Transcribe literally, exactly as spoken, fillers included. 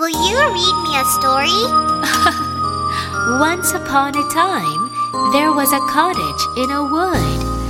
Will you read me a story? Once upon a time, there was a cottage in a wood.